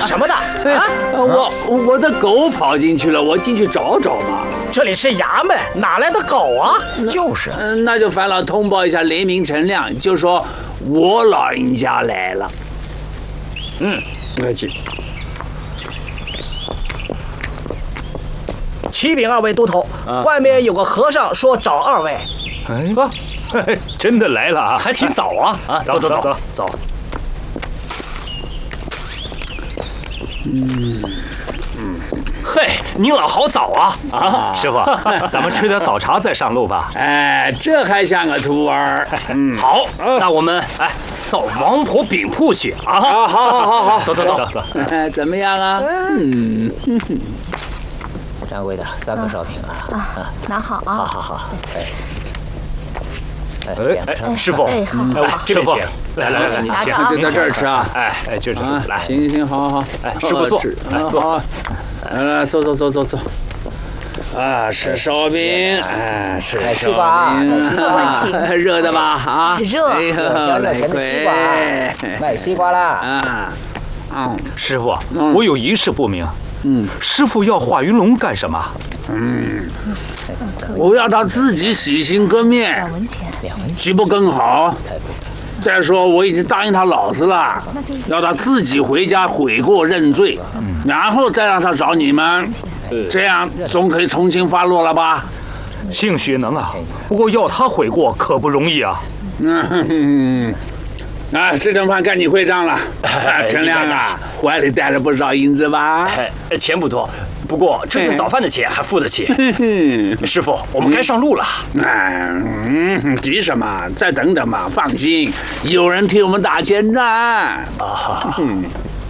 什么的？啊， 我的狗跑进去了，我进去找找嘛。 这里是衙门，哪来的狗啊？就是。 那就烦了，通报一下雷鸣陈亮，就说我老人家来了。不客气。 启禀二位都头，外面有个和尚说找二位。 哎，真的来了啊， 还挺早啊！啊，走。 嘿，您老好早啊！啊，师傅，咱们吃点早茶再上路吧。 哎，这还像个徒儿。 好，那我们到王婆饼铺去啊！ 好， 走。 怎么样啊？ 掌柜的，3个烧饼啊！ 拿好啊！ 好。 师傅，这边请。来， 就在这儿吃啊！ 哎，就是来。 行，好。 哎，师傅坐，来坐。 来，坐。啊，吃烧饼，吃西瓜， 热的吧？啊， 热。 来西瓜，卖西瓜啦！ 师傅，我有一事不明。师傅要华云龙干什么？ 我要他自己洗心革面，岂不更好？再说我已经答应他老子了，要他自己回家悔过认罪，然后再让他找你们，这样总可以从轻发落了吧？ 兴许能啊，不过要他悔过可不容易啊。 这顿饭该你会账了。陈亮啊，怀里带了不少银子吧？ 钱不多，不过这顿早饭的钱还付得起。师傅，我们该上路了。 急什么？再等等嘛，放心，有人替我们打前站。